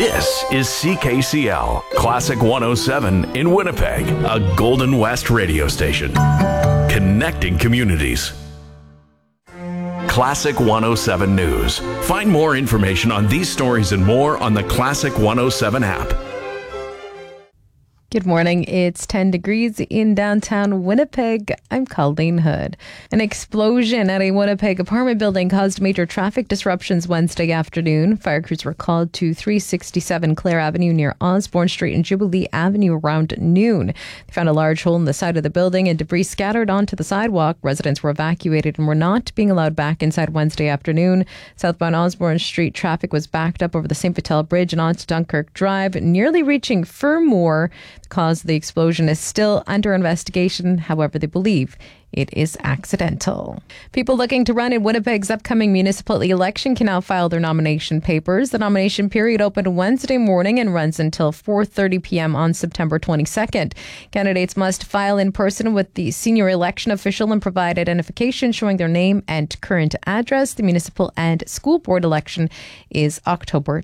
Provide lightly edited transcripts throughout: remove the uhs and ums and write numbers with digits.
This is CKCL, Classic 107 in Winnipeg, a Golden West radio station. Connecting communities. Classic 107 News. Find more information on these stories and more on the Classic 107 app. Good morning. It's 10 degrees in downtown Winnipeg. I'm Colleen Hood. An explosion at a Winnipeg apartment building caused major traffic disruptions Wednesday afternoon. Fire crews were called to 367 Clare Avenue near Osborne Street and Jubilee Avenue around noon. They found a large hole in the side of the building and debris scattered onto the sidewalk. Residents were evacuated and were not being allowed back inside Wednesday afternoon. Southbound Osborne Street traffic was backed up over the St. Vital Bridge and onto Dunkirk Drive, nearly reaching Fermor. The cause of the explosion is still under investigation. However, they believe it is accidental. People looking to run in Winnipeg's upcoming municipal election can now file their nomination papers. The nomination period opened Wednesday morning and runs until 4:30 p.m. on September 22nd. Candidates must file in person with the senior election official and provide identification showing their name and current address. The municipal and school board election is October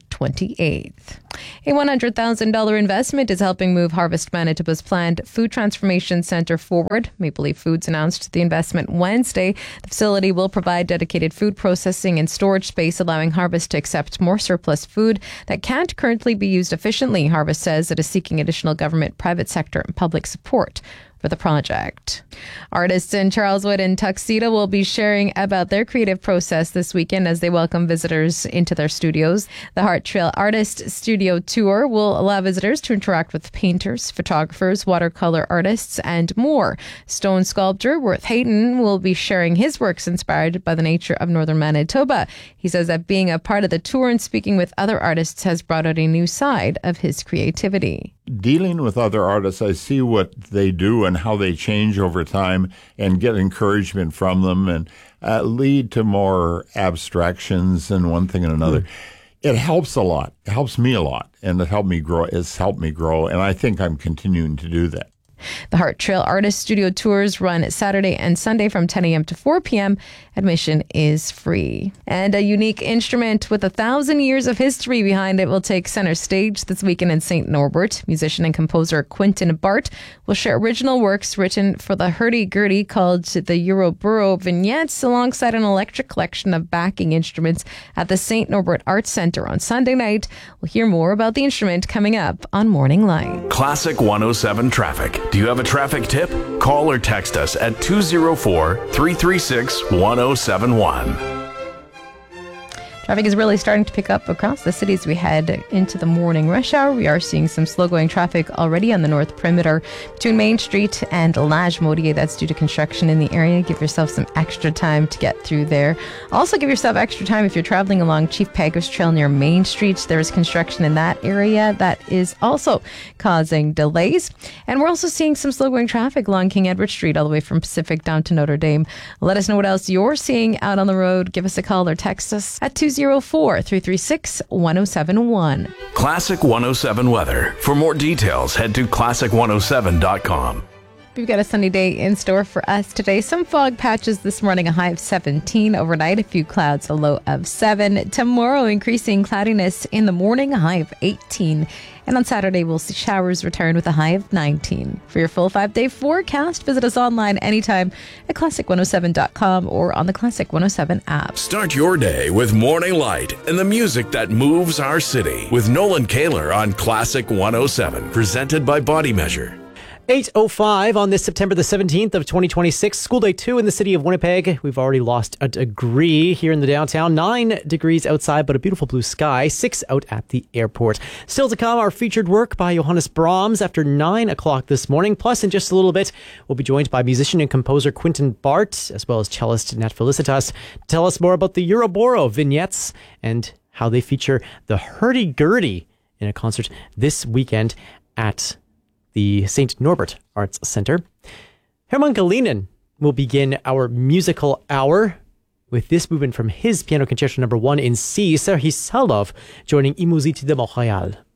28th. A $100,000 investment is helping move Harvest Manitoba's planned food transformation centre forward. Maple Leaf Foods announced the investment Wednesday. The facility will provide dedicated food processing and storage space, allowing Harvest to accept more surplus food that can't currently be used efficiently. Harvest says it is seeking additional government, private sector, and public support for the project. Artists in Charleswood and Tuxedo will be sharing about their creative process this weekend as they welcome visitors into their studios. The Heart Trail Artist Studio Tour will allow visitors to interact with painters, photographers, watercolor artists, and more. Stone sculptor Worth Hayton will be sharing his works inspired by the nature of northern Manitoba. He says that being a part of the tour and speaking with other artists has brought out a new side of his creativity. Dealing with other artists, I see what they do and how they change over time and get encouragement from them and lead to more abstractions and one thing and another. It helps a lot. It helps me a lot, and it helped me grow. It's helped me grow, and I think I'm continuing to do that. The Heart Trail Artist Studio Tours run Saturday and Sunday from 10 a.m. to 4 p.m. Admission is free. And a unique instrument with 1,000 years of history behind it will take center stage this weekend in St. Norbert. Musician and composer Quentin Bart will share original works written for the hurdy-gurdy called the Euroboro Vignettes alongside an electric collection of backing instruments at the St. Norbert Arts Centre on Sunday night. We'll hear more about the instrument coming up on Morning Light. Classic 107 Traffic. Do you have a traffic tip? Call or text us at 204-336-1071. Traffic is really starting to pick up across the city as we head into the morning rush hour. We are seeing some slow-going traffic already on the north perimeter between Main Street and Lage-Modier. That's due to construction in the area. Give yourself some extra time to get through there. Also, give yourself extra time if you're traveling along Chief Peggers Trail near Main Street. There is construction in that area that is also causing delays. And we're also seeing some slow-going traffic along King Edward Street all the way from Pacific down to Notre Dame. Let us know what else you're seeing out on the road. Give us a call or text us at 204-336-1071. Classic 107 weather. For more details, head to classic107.com. We've got a sunny day in store for us today. Some fog patches this morning, a high of 17 overnight, a few clouds, a low of 7. Tomorrow, increasing cloudiness in the morning, a high of 18. And on Saturday, we'll see showers return with a high of 19. For your full 5-day forecast, visit us online anytime at classic107.com or on the Classic 107 app. Start your day with Morning Light and the music that moves our city with Nolan Kaler on Classic 107, presented by Body Measure. 8:05 on this September the 17th of 2026. School day 2 in the city of Winnipeg. We've already lost a degree here in the downtown. 9 degrees outside, but a beautiful blue sky. 6 out at the airport. Still to come, our featured work by Johannes Brahms after 9 o'clock this morning. Plus, in just a little bit, we'll be joined by musician and composer Quentin Bart, as well as cellist Nat Felicitas, to tell us more about the Euroboro vignettes and how they feature the hurdy-gurdy in a concert this weekend at the St. Norbert Arts Centre. Herman Galinen will begin our musical hour with this movement from his Piano Concerto No. 1 in C, Serhii Salov, joining I Musici de Montréal.